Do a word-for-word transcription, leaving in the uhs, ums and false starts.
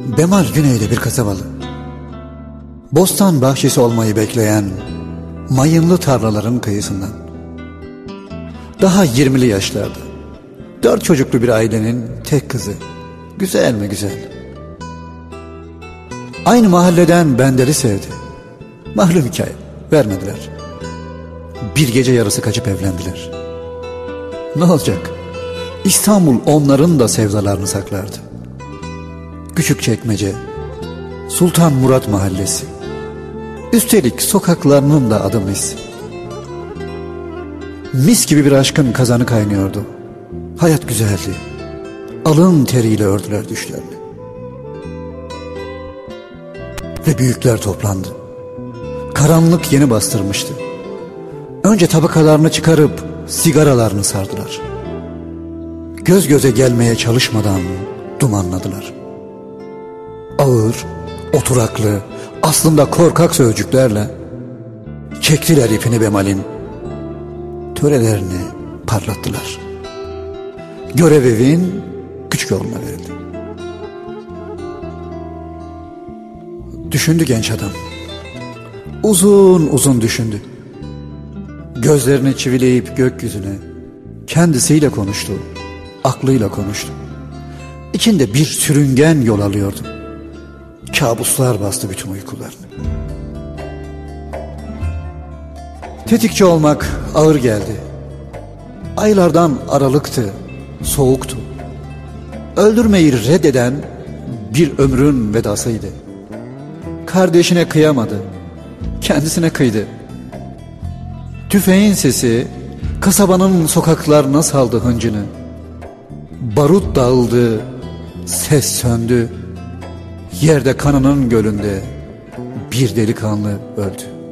Bemal güneyde bir kasabalı. Bostan bahçesi olmayı bekleyen mayınlı tarlaların kıyısından. Daha yirmili yaşlarda. Dört çocuklu bir ailenin tek kızı. Güzel mi güzel. Aynı mahalleden Bender'i sevdi. Mahlum hikaye. Vermediler. Bir gece yarısı kaçıp evlendiler. Ne olacak? İstanbul onların da sevdalarını saklardı. Küçükçekmece, Sultan Murat Mahallesi. Üstelik sokaklarının da adı mis. Mis gibi bir aşkın kazanı kaynıyordu. Hayat güzeldi. Alın teriyle ördüler düşlerini. Ve büyükler toplandı. Karanlık yeni bastırmıştı. Önce tabakalarını çıkarıp sigaralarını sardılar. Göz göze gelmeye çalışmadan dumanladılar. Ağır, oturaklı, aslında korkak sözcüklerle çektiler ipini Bemal'in. Törelerini parlattılar. Görev evin küçük oğluna verildi. Düşündü genç adam. Uzun uzun düşündü. Gözlerini çivileyip gökyüzüne, kendisiyle konuştu, aklıyla konuştu. İçinde bir sürüngen yol alıyordu. Kabuslar bastı bütün uykularını. Tetikçi olmak ağır geldi. Aylardan aralıktı, soğuktu. Öldürmeyi reddeden bir ömrün vedasıydı. Kardeşine kıyamadı, kendisine kıydı. Tüfeğin sesi kasabanın sokaklarına saldı hıncını. Barut dağıldı, ses söndü. Yerde kanının gölünde bir delikanlı öldü.